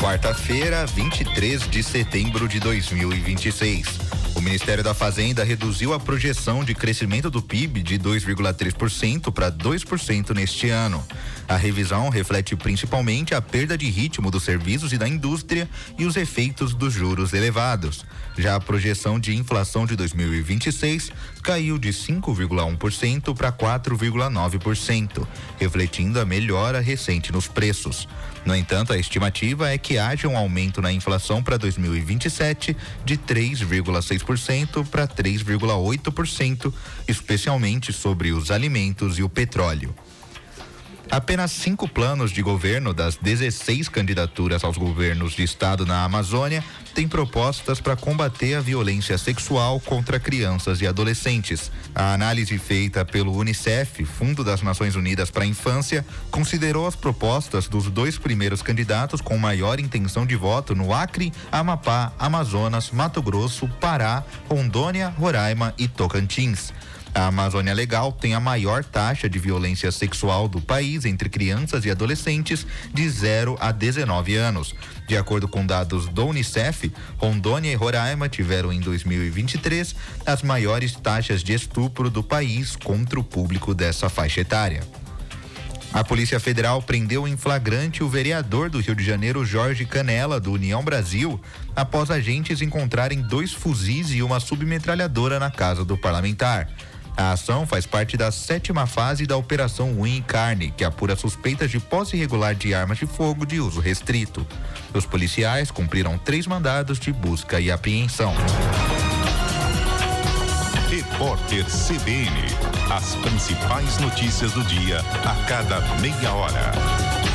Quarta-feira, 23 de setembro de 2026. O Ministério da Fazenda reduziu a projeção de crescimento do PIB de 2,3% para 2% neste ano. A revisão reflete principalmente a perda de ritmo dos serviços e da indústria e os efeitos dos juros elevados. Já a projeção de inflação de 2026 caiu de 5,1% para 4,9%, refletindo a melhora recente nos preços. No entanto, a estimativa é que haja um aumento na inflação para 2027 de 3,6% para 3,8%, especialmente sobre os alimentos e o petróleo. Apenas 5 planos de governo das 16 candidaturas aos governos de estado na Amazônia têm propostas para combater a violência sexual contra crianças e adolescentes. A análise feita pelo UNICEF, Fundo das Nações Unidas para a Infância, considerou as propostas dos 2 primeiros candidatos com maior intenção de voto no Acre, Amapá, Amazonas, Mato Grosso, Pará, Rondônia, Roraima e Tocantins. A Amazônia Legal tem a maior taxa de violência sexual do país entre crianças e adolescentes de 0 a 19 anos. De acordo com dados do UNICEF, Rondônia e Roraima tiveram em 2023 as maiores taxas de estupro do país contra o público dessa faixa etária. A Polícia Federal prendeu em flagrante o vereador do Rio de Janeiro, Jorge Canella, do União Brasil, após agentes encontrarem 2 fuzis e uma submetralhadora na casa do parlamentar. A ação faz parte da 7ª fase da Operação Unha e Carne, que apura suspeitas de posse irregular de armas de fogo de uso restrito. Os policiais cumpriram 3 mandados de busca e apreensão. Repórter CBN. As principais notícias do dia a cada meia hora.